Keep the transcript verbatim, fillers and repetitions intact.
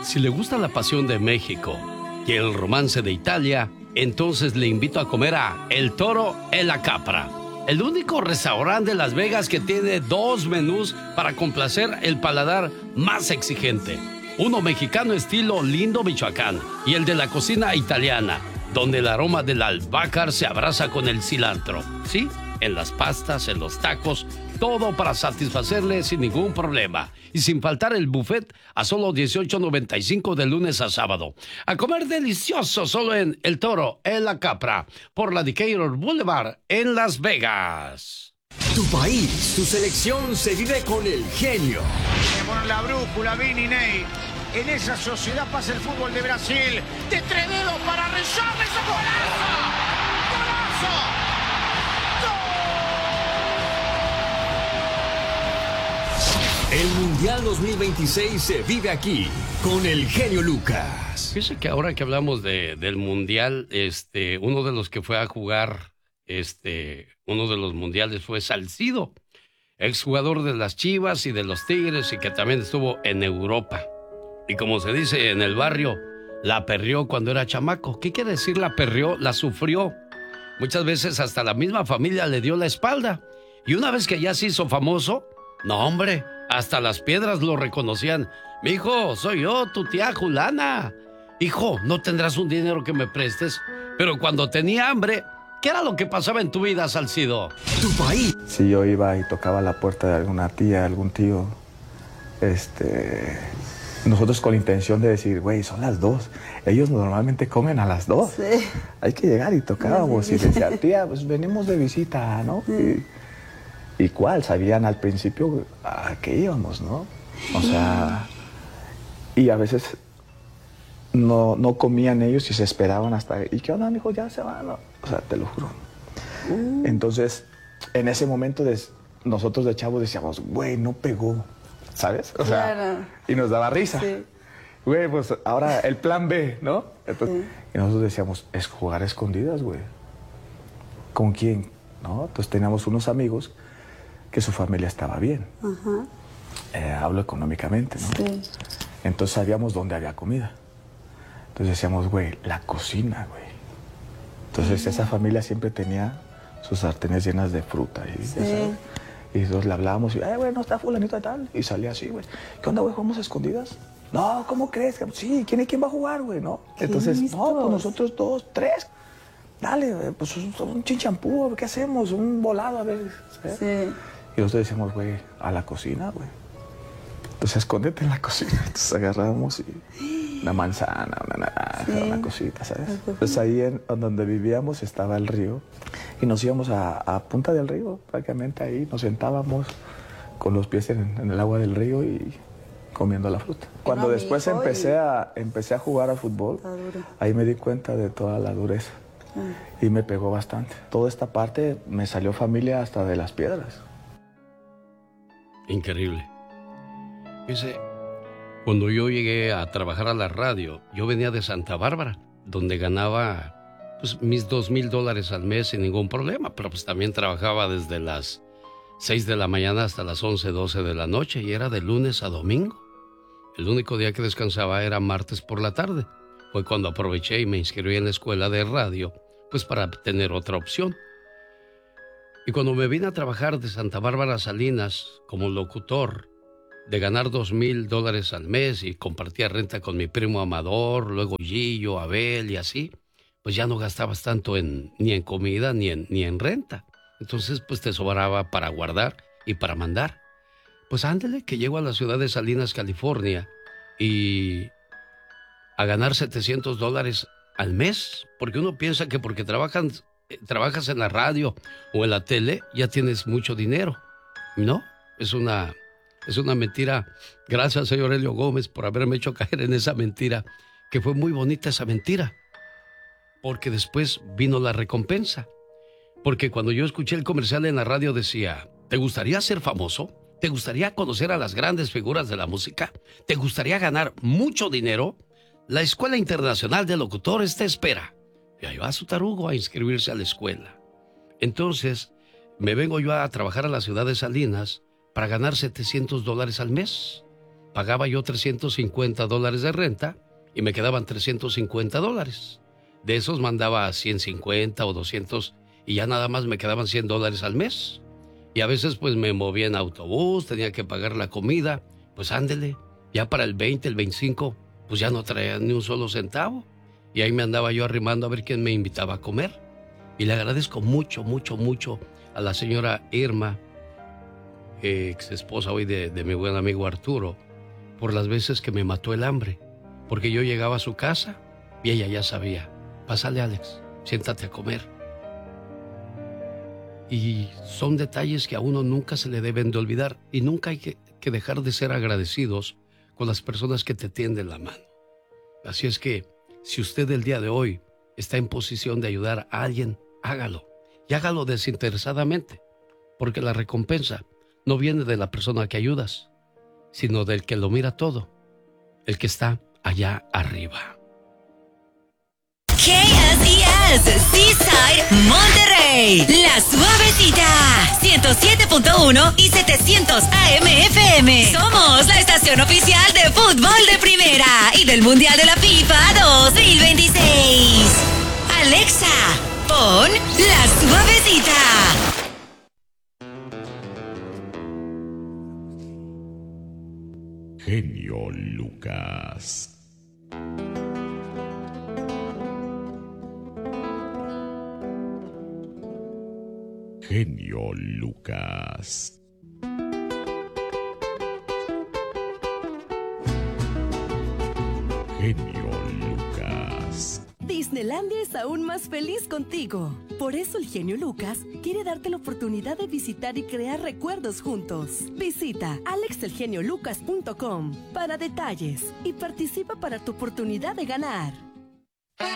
Si le gusta la pasión de México y el romance de Italia, entonces le invito a comer a El Toro e la Capra, el único restaurante de Las Vegas que tiene dos menús para complacer el paladar más exigente. Uno mexicano estilo Lindo, Michoacán, y el de la cocina italiana, donde el aroma del albácar se abraza con el cilantro. Sí, en las pastas, en los tacos, todo para satisfacerle sin ningún problema. Y sin faltar el buffet a solo dieciocho noventa y cinco de lunes a sábado. A comer delicioso solo en El Toro e la Capra, por la Decatur Boulevard en Las Vegas. Tu país, tu selección se vive con el genio. Con la brújula, Vini, Ney. En esa sociedad pasa el fútbol de Brasil. De tres dedos para rezarle ese golazo. ¡Golazo! El Mundial dos mil veintiséis se vive aquí con el genio Lucas. Fíjese que ahora que hablamos de, del Mundial, este, uno de los que fue a jugar este, uno de los mundiales fue Salcido, exjugador de las Chivas y de los Tigres, y que también estuvo en Europa. Y como se dice en el barrio, la perrió cuando era chamaco. ¿Qué quiere decir la perrió? La sufrió. Muchas veces hasta la misma familia le dio la espalda. Y una vez que ya se hizo famoso, no hombre, hasta las piedras lo reconocían. Mijo, soy yo, tu tía Julana. Hijo, ¿no tendrás un dinero que me prestes? Pero cuando tenía hambre, ¿qué era lo que pasaba en tu vida, Salcido? Tu país. Si yo iba y tocaba la puerta de alguna tía, algún tío, este, nosotros con la intención de decir, güey, son las dos. Ellos normalmente comen a las dos. Sí. Hay que llegar y tocábamos. Y decía, tía, pues venimos de visita, ¿no? Sí. Y, ¿y cuál? Sabían al principio a qué íbamos, ¿no? O sea, y a veces no, no comían ellos y se esperaban hasta... ¿Y qué onda, mijo? Ya se van, ¿no? O sea, te lo juro. Uh. Entonces, en ese momento de, nosotros de chavos decíamos, güey, no pegó, ¿sabes? O sea, claro. Y nos daba risa. Sí. Güey, pues ahora el plan B, ¿no? Entonces, sí. Y nosotros decíamos, es jugar a escondidas, güey. ¿Con quién? ¿No? Entonces teníamos unos amigos que su familia estaba bien. Uh-huh. Eh, hablo económicamente, ¿no? Sí. Entonces sabíamos dónde había comida. Entonces decíamos, güey, la cocina, güey. Entonces uh-huh. esa familia siempre tenía sus sartenes llenas de fruta. Y, sí. y entonces le hablábamos y, eh, güey, no está fulanito de tal. Y salía así, güey. ¿Qué onda, güey? ¿Jugamos a escondidas? No, ¿cómo crees? Sí, ¿quién, ¿quién va a jugar, güey? ¿No? Entonces, listos? No, pues nosotros dos, tres. Dale, pues un, un chinchampú, ¿qué hacemos? Un volado, a ver. ¿sabes? Sí. Y nosotros decíamos, güey, a la cocina, güey. Entonces, escóndete en la cocina. Entonces agarramos y una manzana, una naranja, sí. una cosita, ¿sabes? Entonces ahí en, en donde vivíamos estaba el río. Y nos íbamos a, a punta del río, prácticamente ahí. Nos sentábamos con los pies en, en el agua del río y comiendo la fruta. Cuando no, después empecé, y... a, empecé a jugar al fútbol, ahí me di cuenta de toda la dureza. Ah. Y me pegó bastante. Toda esta parte me salió familia hasta de las piedras. Increíble. Dice, cuando yo llegué a trabajar a la radio, yo venía de Santa Bárbara, donde ganaba pues, mis dos mil dólares al mes sin ningún problema, pero pues también trabajaba desde las seis de la mañana hasta las once, doce de la noche, y era de lunes a domingo. El único día que descansaba era martes por la tarde. Fue cuando aproveché y me inscribí en la escuela de radio, pues para tener otra opción. Y cuando me vine a trabajar de Santa Bárbara a Salinas como locutor, de ganar dos mil dólares al mes y compartía renta con mi primo Amador, luego Gillo, Abel y así, pues ya no gastabas tanto en, ni en comida ni en, ni en renta. Entonces, pues te sobraba para guardar y para mandar. Pues ándele, que llego a la ciudad de Salinas, California, y a ganar setecientos dólares al mes, porque uno piensa que porque trabajan, eh, trabajas en la radio o en la tele, ya tienes mucho dinero. No, es una, es una mentira. Gracias, señor Helio Gómez, por haberme hecho caer en esa mentira, que fue muy bonita esa mentira, porque después vino la recompensa. Porque cuando yo escuché el comercial en la radio decía, ¿te gustaría ser famoso? ¿Te gustaría conocer a las grandes figuras de la música? ¿Te gustaría ganar mucho dinero? La Escuela Internacional de Locutores te espera. Y ahí va su tarugo a inscribirse a la escuela. Entonces, me vengo yo a trabajar a la ciudad de Salinas para ganar setecientos dólares al mes. pagaba yo trescientos cincuenta dólares de renta y me quedaban trescientos cincuenta dólares. De esos mandaba ciento cincuenta o doscientos y ya nada más me quedaban cien dólares al mes. Y a veces pues me movía en autobús, tenía que pagar la comida. Pues ándele, ya para el veinte, el veinticinco, pues ya no traía ni un solo centavo. Y ahí me andaba yo arrimando a ver quién me invitaba a comer. Y le agradezco mucho, mucho, mucho a la señora Irma, ex esposa hoy de, de mi buen amigo Arturo, por las veces que me mató el hambre. Porque yo llegaba a su casa y ella ya sabía, pásale Alex, siéntate a comer. Y son detalles que a uno nunca se le deben de olvidar y nunca hay que, que dejar de ser agradecidos con las personas que te tienden la mano. Así es que, si usted el día de hoy está en posición de ayudar a alguien, hágalo. Y hágalo desinteresadamente, porque la recompensa no viene de la persona que ayudas, sino del que lo mira todo, el que está allá arriba. K S E S, Seaside, Monterrey, La Suavecita, ciento siete punto uno y setecientos A M F M. Somos la estación oficial de fútbol de primera y del Mundial de la FIFA dos mil veintiséis. Alexa, pon La Suavecita. Genio Lucas. Genio Lucas. Genio Lucas. Disneylandia es aún más feliz contigo. Por eso el genio Lucas quiere darte la oportunidad de visitar y crear recuerdos juntos. Visita alex el genio lucas punto com para detalles y participa para tu oportunidad de ganar.